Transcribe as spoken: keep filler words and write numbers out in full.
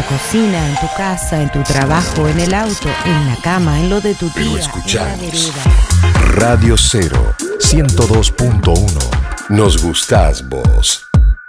cocina, en tu casa, en tu trabajo, en el auto, en la cama, en lo de tu tía, Pero en la escuchamos vereda. Radio Cero, ciento dos punto uno. Nos gustás vos.